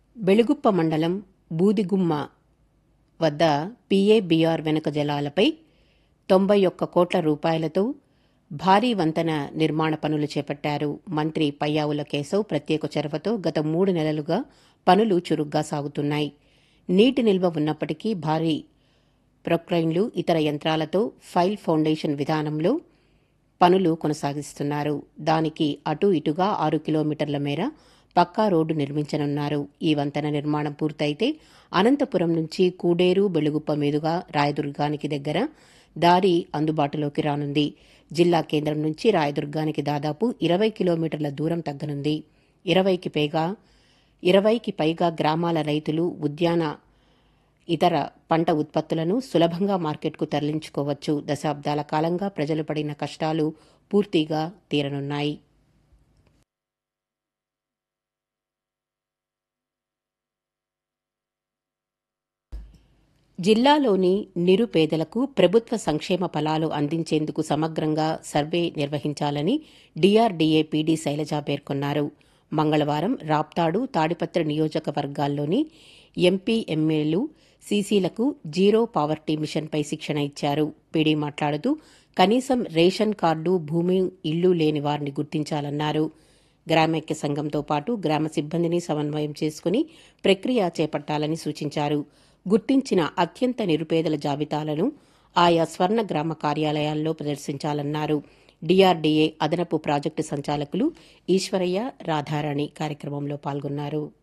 బెళగుప్ప మండలం బూదిగుమ్మ వద్ద పీఏబీఆర్ వెనుక జలాలపై 91 కోట్ల రూపాయలతో భారీ వంతెన నిర్మాణ పనులు చేపట్టారు. మంత్రి పయ్యావుల కేశవ్ ప్రత్యేక చొరవతో గత 3 నెలలుగా పనులు చురుగ్గా సాగుతున్నాయి. నీటి నిల్వ ఉన్నప్పటికీ భారీ ప్రొక్లైన్లు, ఇతర యంత్రాలతో ఫైల్ ఫౌండేషన్ విధానంలో పనులు కొనసాగిస్తున్నారు. దానికి అటూ ఇటుగా 6 కిలోమీటర్ల మేర పక్కా రోడ్డు నిర్మించనున్నారు. ఈ వంతెన నిర్మాణం పూర్తయితే అనంతపురం నుంచి కూడేరు, బెళగుప్ప మీదుగా రాయదుర్గానికి దగ్గర దారి అందుబాటులోకి రానుంది. జిల్లా కేంద్రం నుంచి రాయదుర్గానికి దాదాపు 20 కిలోమీటర్ల దూరం తగ్గనుంది. 20కి పైగా గ్రామాల రైతులు ఉద్యాన ఇతర పంట ఉత్పత్తులను సులభంగా మార్కెట్కు తరలించుకోవచ్చు. దశాబ్దాల కాలంగా ప్రజలు పడిన కష్టాలు పూర్తిగా తీరనున్నాయి. జిల్లాలోని నిరుపేదలకు ప్రభుత్వ సంక్షేమ ఫలాలు అందించేందుకు సమగ్రంగా సర్వే నిర్వహించాలని డీఆర్డీఏ పీడీ శైలజ పేర్కొన్నారు. మంగళవారం రాప్తాడు, తాడిపత్రి నియోజకవర్గాల్లోని ఎంపీ, ఎమ్మెల్యేలు, సీసీలకు జీరో పావర్టీ మిషన్పై శిక్షణ ఇచ్చారు. పీడీ మాట్లాడుతూ కనీసం రేషన్ కార్డు, భూమి, ఇల్లు లేని వారిని గుర్తించాలన్నారు. గ్రామైక్య సంఘంతో పాటు గ్రామ సిబ్బందిని సమన్వయం చేసుకుని ప్రక్రియ చేపట్టాలని సూచించారు. గుర్తించిన అత్యంత నిరుపేదల జాబితాలను ఆయా స్వర్ణ గ్రామ కార్యాలయాల్లో ప్రదర్శించాలన్నారు. డీఆర్డీఏ అదనపు ప్రాజెక్టు సంచాలకులు ఈశ్వరయ్య, రాధారాణి కార్యక్రమంలో పాల్గొన్నారు.